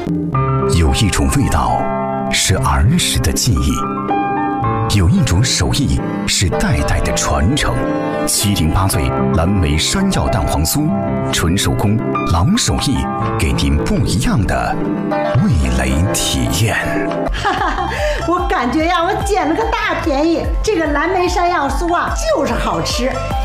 有一种味道是儿时的记忆，有一种手艺是代代的传承。708岁蓝莓山药蛋黄酥，纯手工老手艺，给您不一样的味蕾体验。 哈哈，我感觉呀，我捡了个大便宜。这个蓝莓山药酥啊，就是好吃。